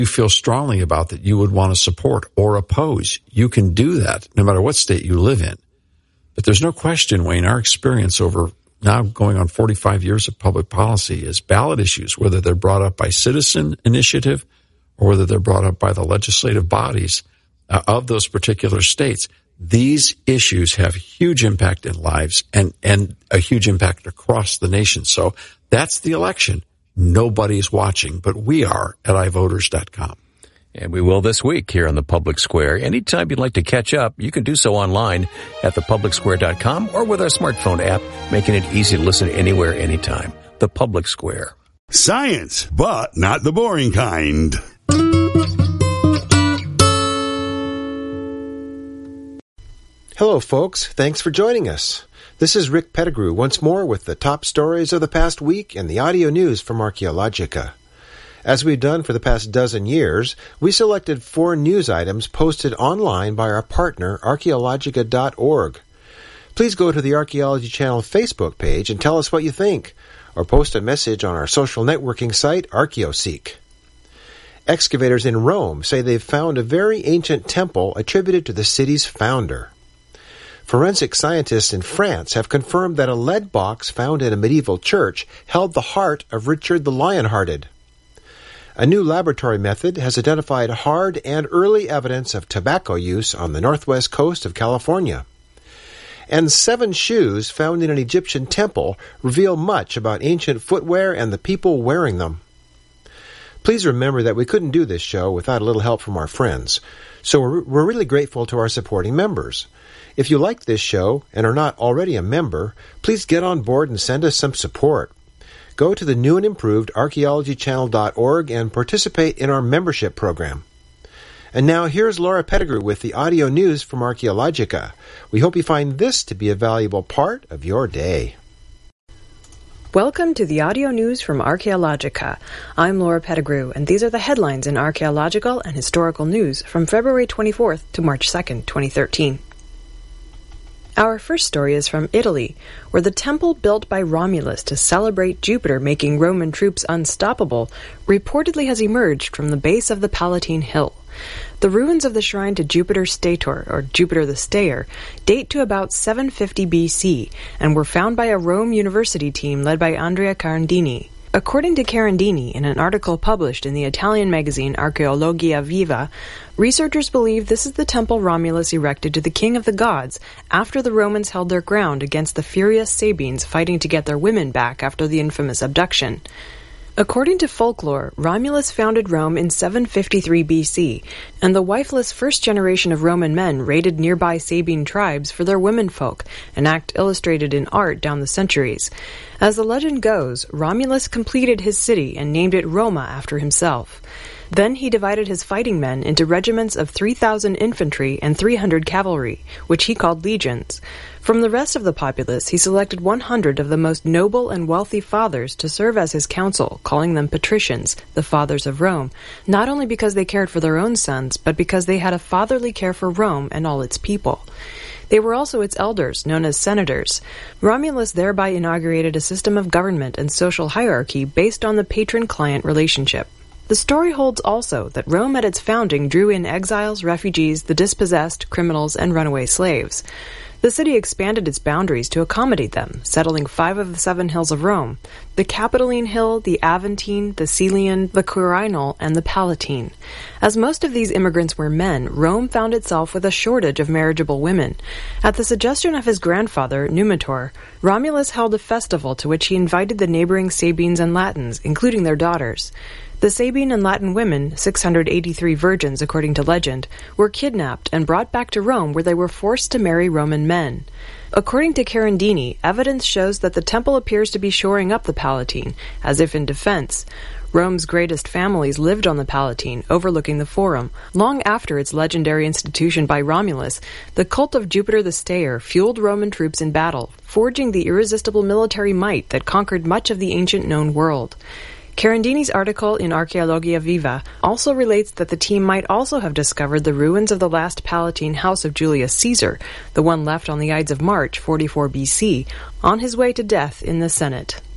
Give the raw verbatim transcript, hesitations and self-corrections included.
you feel strongly about that you would want to support or oppose. You can do that no matter what state you live in. But there's no question, Wayne, our experience over now going on forty-five years of public policy is ballot issues, whether they're brought up by citizen initiative or whether they're brought up by the legislative bodies uh, of those particular states. These issues have huge impact in lives and, and a huge impact across the nation. So that's the election. Nobody's watching, but we are at i voters dot com. And we will this week here on the Public Square. Anytime you'd like to catch up, you can do so online at the public square dot com or with our smartphone app, making it easy to listen anywhere, anytime. The Public Square. Science, but not the boring kind. Hello, folks. Thanks for joining us. This is Rick Pettigrew once more with the top stories of the past week and the audio news from Archaeologica. As we've done for the past dozen years, we selected four news items posted online by our partner, archaeologica dot org. Please go to the Archaeology Channel Facebook page and tell us what you think, or post a message on our social networking site, ArchaeoSeek. Excavators in Rome say they've found a very ancient temple attributed to the city's founder. Forensic scientists in France have confirmed that a lead box found in a medieval church held the heart of Richard the Lionhearted. A new laboratory method has identified hard and early evidence of tobacco use on the northwest coast of California. And seven shoes found in an Egyptian temple reveal much about ancient footwear and the people wearing them. Please remember that we couldn't do this show without a little help from our friends, so we're, we're really grateful to our supporting members. If you like this show and are not already a member, please get on board and send us some support. Go to the new and improved archaeology channel dot org and participate in our membership program. And now here's Laura Pettigrew with the audio news from Archaeologica. We hope you find this to be a valuable part of your day. Welcome to the audio news from Archaeologica. I'm Laura Pettigrew, and these are the headlines in archaeological and historical news from February twenty-fourth to March second, twenty thirteen. Our first story is from Italy, where the temple built by Romulus to celebrate Jupiter making Roman troops unstoppable reportedly has emerged from the base of the Palatine Hill. The ruins of the shrine to Jupiter Stator, or Jupiter the Stayer, date to about seven fifty B C and were found by a Rome University team led by Andrea Carandini. According to Carandini, in an article published in the Italian magazine Archeologia Viva, researchers believe this is the temple Romulus erected to the king of the gods after the Romans held their ground against the furious Sabines fighting to get their women back after the infamous abduction. According to folklore, Romulus founded Rome in seven fifty-three B C, and the wifeless first generation of Roman men raided nearby Sabine tribes for their womenfolk, an act illustrated in art down the centuries. As the legend goes, Romulus completed his city and named it Roma after himself. Then he divided his fighting men into regiments of three thousand infantry and three hundred cavalry, which he called legions. From the rest of the populace, he selected one hundred of the most noble and wealthy fathers to serve as his council, calling them patricians, the fathers of Rome, not only because they cared for their own sons, but because they had a fatherly care for Rome and all its people. They were also its elders, known as senators. Romulus thereby inaugurated a system of government and social hierarchy based on the patron-client relationship. The story holds also that Rome at its founding drew in exiles, refugees, the dispossessed, criminals, and runaway slaves. The city expanded its boundaries to accommodate them, settling five of the seven hills of Rome: the Capitoline Hill, the Aventine, the Caelian, the Quirinal, and the Palatine. As most of these immigrants were men, Rome found itself with a shortage of marriageable women. At the suggestion of his grandfather, Numitor, Romulus held a festival to which he invited the neighboring Sabines and Latins, including their daughters. The Sabine and Latin women, six hundred eighty-three virgins according to legend, were kidnapped and brought back to Rome, where they were forced to marry Roman men. According to Carandini, evidence shows that the temple appears to be shoring up the Palatine, as if in defense. Rome's greatest families lived on the Palatine, overlooking the Forum. Long after its legendary institution by Romulus, the cult of Jupiter the Stayer fueled Roman troops in battle, forging the irresistible military might that conquered much of the ancient known world. Carandini's article in Archeologia Viva also relates that the team might also have discovered the ruins of the last Palatine house of Julius Caesar, the one left on the Ides of March, forty-four B C, on his way to death in the Senate.